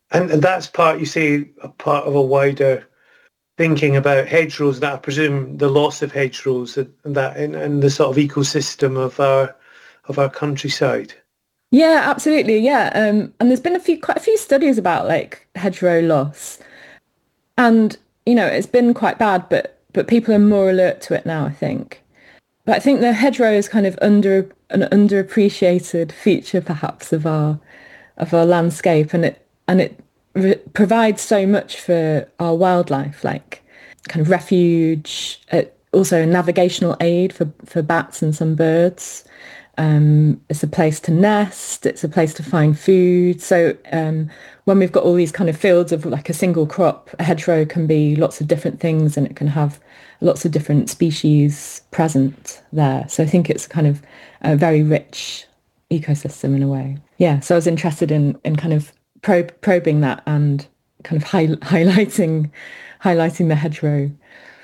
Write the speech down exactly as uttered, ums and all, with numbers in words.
And, and that's part, you say, a part of a wider thinking about hedgerows, that I presume the loss of hedgerows and that and, and the sort of ecosystem of our of our countryside. Yeah, absolutely. Yeah. Um, and there's been a few, quite a few studies about like hedgerow loss. And, you know, it's been quite bad, but but people are more alert to it now, I think. But I think the hedgerow is kind of under an underappreciated feature perhaps of our of our landscape, and it and it re provides so much for our wildlife, like kind of refuge, uh, also navigational aid for for bats and some birds. Um, it's a place to nest. It's a place to find food. So um, when we've got all these kind of fields of like a single crop, a hedgerow can be lots of different things, and it can have lots of different species present there. So I think it's kind of a very rich ecosystem in a way. Yeah. So I was interested in in kind of probe, probing that and kind of high, highlighting highlighting the hedgerow.